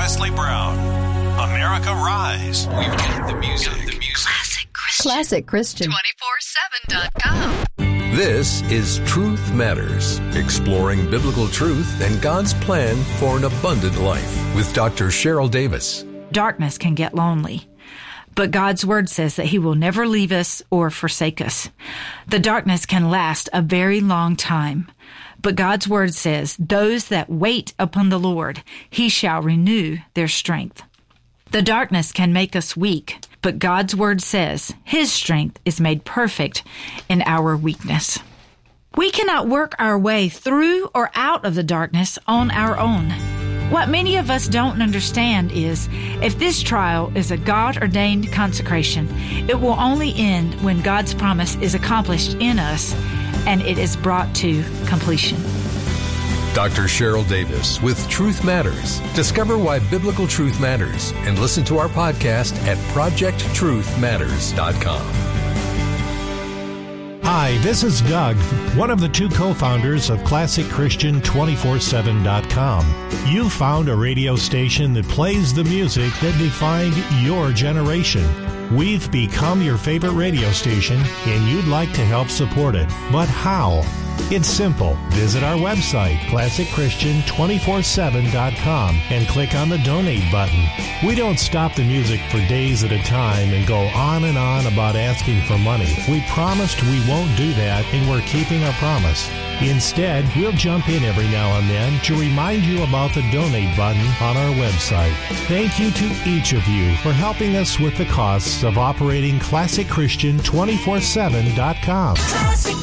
Wesley Brown. America Rise. We've got the music. Classic Christian. 247.com. This is Truth Matters, exploring biblical truth and God's plan for an abundant life with Dr. Cheryl Davis. Darkness can get lonely, but God's Word says that He will never leave us or forsake us. The darkness can last a very long time, but God's Word says, those that wait upon the Lord, He shall renew their strength. The darkness can make us weak, but God's Word says His strength is made perfect in our weakness. We cannot work our way through or out of the darkness on our own. What many of us don't understand is, if this trial is a God-ordained consecration, it will only end when God's promise is accomplished in us and it is brought to completion. Dr. Cheryl Davis with Truth Matters. Discover why biblical truth matters and listen to our podcast at projecttruthmatters.com. Hi, this is Doug, one of the two co-founders of ClassicChristian247.com. You found a radio station that plays the music that defined your generation. We've become your favorite radio station, and you'd like to help support it. But how? It's simple. Visit our website, ClassicChristian247.com, and click on the donate button. We don't stop the music for days at a time and go on and on about asking for money. We promised we won't do that, and we're keeping our promise. Instead, we'll jump in every now and then to remind you about the donate button on our website. Thank you to each of you for helping us with the costs of operating ClassicChristian247.com.